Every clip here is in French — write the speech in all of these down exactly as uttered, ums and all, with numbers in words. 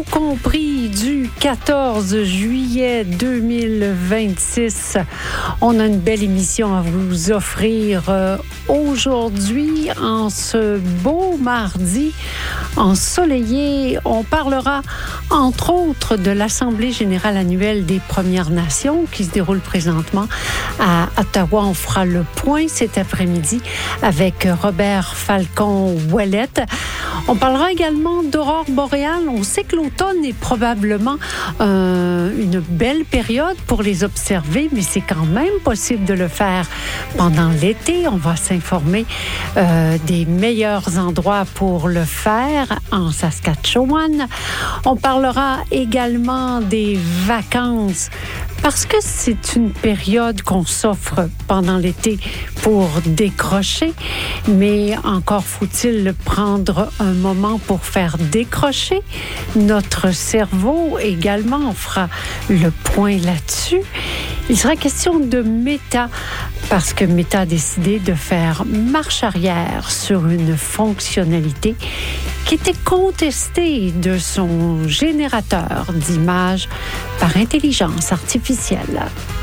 compris du quatorze juillet deux mille vingt-six. On a une belle émission à vous offrir euh, aujourd'hui, en ce beau mardi ensoleillé. On parlera entre autres de l'Assemblée générale annuelle des Premières Nations qui se déroule présentement à Ottawa. On fera le point cet après-midi avec Robert Falcon-Ouellette. On parlera également d'aurore boréale. On sait que l'automne est probablement euh, une belle période pour les observer, mais c'est quand même possible de le faire pendant l'été. On va s'informer euh, des meilleurs endroits pour le faire en Saskatchewan. On parlera également des vacances parce que c'est une période qu'on s'offre pendant l'été pour décrocher, mais encore faut-il prendre un moment pour faire décrocher notre cerveau également. On fera le point là-dessus. Il sera question de Meta, parce que Meta a décidé de faire marche arrière sur une fonctionnalité qui était contestée de son générateur d'images par intelligence artificielle.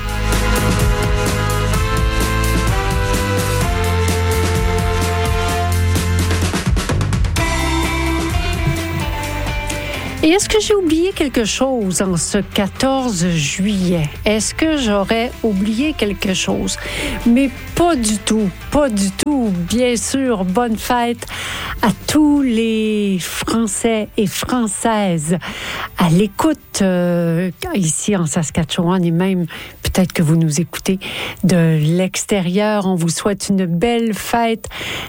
Et est-ce que j'ai oublié quelque chose en ce quatorze juillet? Est-ce que j'aurais oublié quelque chose? Mais pas du tout, pas du tout. Bien sûr, bonne fête à tous les Français et Françaises à l'écoute euh, ici en Saskatchewan et même peut-être que vous nous écoutez de l'extérieur. On vous souhaite une belle fête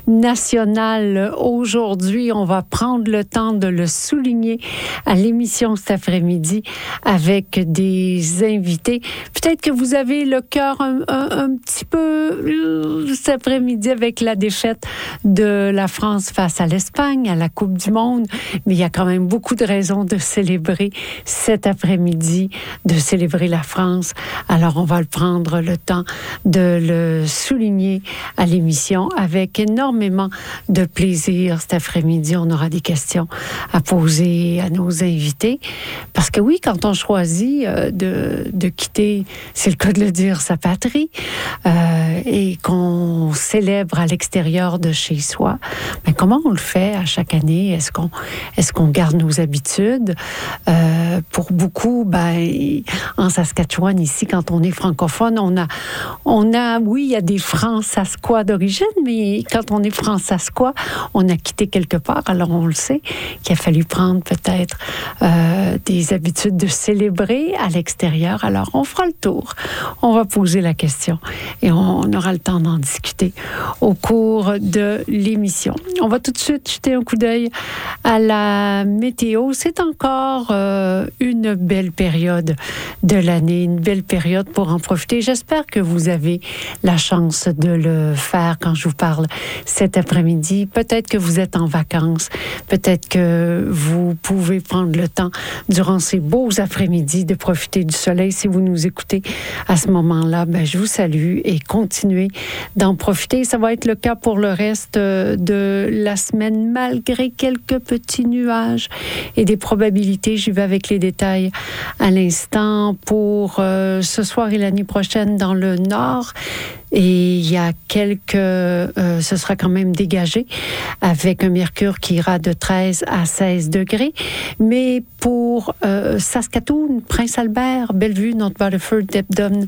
nationale aujourd'hui. On va prendre le temps de le souligner à l'émission cet après-midi avec des invités. Peut-être que vous avez le cœur un, un, un petit peu euh, cet après-midi avec la défaite de la France face à l'Espagne, à la Coupe du Monde, mais il y a quand même beaucoup de raisons de célébrer cet après-midi, de célébrer la France. Alors, on va le prendre le temps de le souligner à l'émission avec énormément de plaisir. Cet après-midi, on aura des questions à poser à nos invités. Parce que oui, quand on choisit euh, de, de quitter, c'est le cas de le dire, sa patrie, euh, et qu'on célèbre à l'extérieur de chez soi, mais comment on le fait à chaque année? Est-ce qu'on, est-ce qu'on garde nos habitudes? Euh, pour beaucoup, ben, en Saskatchewan, ici, quand on est francophone, on a, on a, oui, il y a des Franc-Saskois d'origine, mais quand on est Franc-Saskois, on a quitté quelque part. Alors, on le sait qu'il a fallu prendre peut-être euh, des habitudes de célébrer à l'extérieur. Alors, on fera le tour. On va poser la question et on, on aura le temps d'en discuter au cours de l'émission. On va tout de suite jeter un coup d'œil à la météo. C'est encore euh, une belle période de l'année, une belle période pour en profiter. J'espère que vous avez la chance de le faire quand je vous parle cet après-midi. Peut-être que vous êtes en vacances, peut-être que vous pouvez prendre le temps durant ces beaux après-midi de profiter du soleil. Si vous nous écoutez à ce moment-là, ben, je vous salue et continuez d'en profiter. Ça va être le cas pour le reste de la semaine, malgré quelques petits nuages et des probabilités. J'y vais avec les détails à l'instant pour euh, ce soir et l'année prochaine dans le nord. Et il y a quelques... Euh, ce sera quand même dégagé avec un mercure qui ira de treize à seize degrés. Mais pour euh, Saskatoon, Prince-Albert, Bellevue, North Battleford, Debden,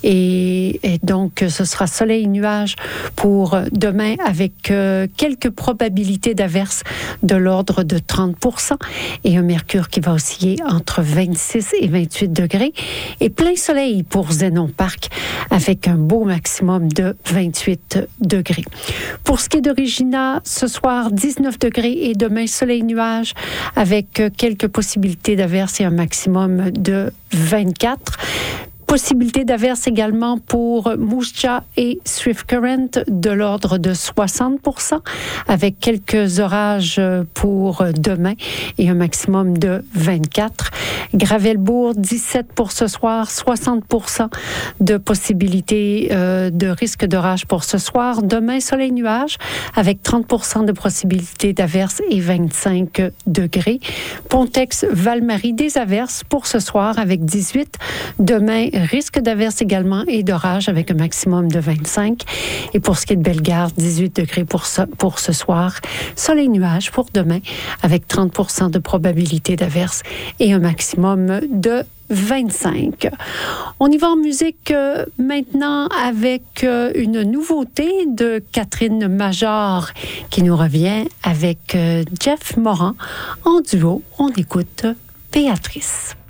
et, et donc ce sera soleil et nuages pour demain avec euh, quelques probabilités d'averses de l'ordre de trente pour cent et un mercure qui va osciller entre vingt-six et vingt-huit degrés. Et plein soleil pour Zénon Park avec un beau maximum de vingt-huit degrés. Pour ce qui est de Regina, ce soir, dix-neuf degrés et demain, soleil-nuage avec quelques possibilités d'averses et un maximum de vingt-quatre. Possibilité d'averse également pour Moose Jaw et Swift Current de l'ordre de soixante pour cent, avec quelques orages pour demain et un maximum de vingt-quatre. Gravelbourg, dix-sept pour ce soir, soixante pour cent de possibilité euh, de risque d'orage pour ce soir. Demain, soleil nuage avec trente pour cent de possibilité d'averse et vingt-cinq degrés. Pontex, Val-Marie, des averses pour ce soir avec dix-huit. Demain, risque d'averse également et d'orage avec un maximum de vingt-cinq. Et pour ce qui est de Bellegarde, dix-huit degrés pour ce, pour ce soir. Soleil nuage pour demain avec trente pour cent de probabilité d'averse et un maximum de vingt-cinq. On y va en musique euh, maintenant avec euh, une nouveauté de Catherine Major qui nous revient avec euh, Jeff Morin en duo. On écoute Béatrice.